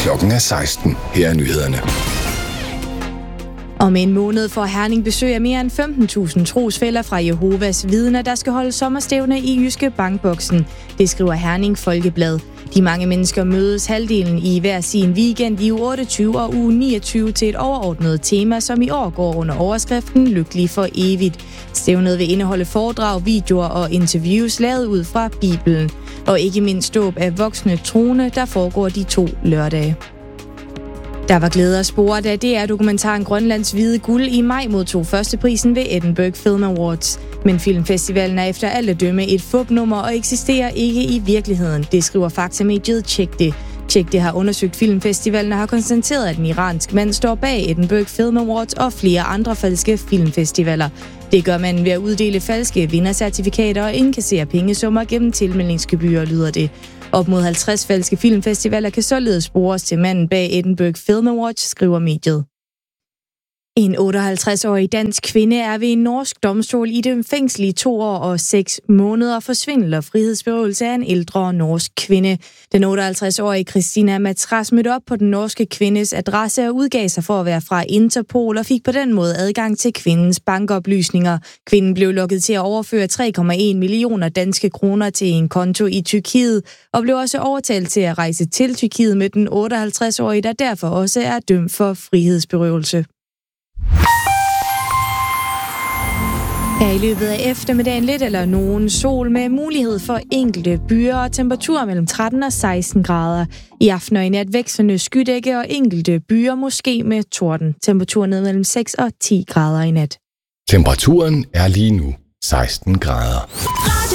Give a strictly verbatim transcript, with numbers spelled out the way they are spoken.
Klokken er seksten. Her er nyhederne. Om en måned får Herning besøg af mere end femten tusind trosfæller fra Jehovas vidner, der skal holde sommerstævne i Jyske Bankboksen. Det skriver Herning Folkeblad. De mange mennesker mødes halvdelen i hver sin weekend i uge otteogtyve og uge niogtyve til et overordnet tema, som i år går under overskriften Lykkelig for evigt. Stævnet vil indeholde foredrag, videoer og interviews lavet ud fra Bibelen. Og ikke mindst dåb af voksne troende, der foregår de to lørdage. Der var glæder at spore, da D R-dokumentaren Grønlands hvide guld i maj modtog førsteprisen ved Edinburgh Film Awards. Men filmfestivalen er efter alt at dømme et fupnummer og eksisterer ikke i virkeligheden. Det skriver faktamediet Tjek det. Tjek det har undersøgt filmfestivalen og har konstateret, at en iransk mand står bag Edinburgh Film Awards og flere andre falske filmfestivaler. Det gør man ved at uddele falske vindercertifikater og indkassere pengesummer gennem tilmeldingsgebyrer, lyder det. Op mod halvtreds falske filmfestivaler kan således spores til manden bag Edinburgh Film Awards, skriver mediet. En otteoghalvtreds-årig dansk kvinde er ved en norsk domstol i det fængsel i to år og seks måneder for svindel og frihedsberøvelse af en ældre norsk kvinde. Den otteoghalvtreds-årige Christina Matras mødte op på den norske kvindes adresse og udgav sig for at være fra Interpol og fik på den måde adgang til kvindens bankoplysninger. Kvinden blev lukket til at overføre tre komma en millioner danske kroner til en konto i Tyrkiet og blev også overtalt til at rejse til Tyrkiet med den otteoghalvtreds-årige, der derfor også er dømt for frihedsberøvelse. Her i løbet af eftermiddagen lidt eller nogen sol med mulighed for enkelte byer og temperaturer mellem tretten og seksten grader. I aften og i nat vekslende skydække og enkelte byer måske med torden. Temperaturen ned mellem seks og ti grader i nat. Temperaturen er lige nu seksten grader.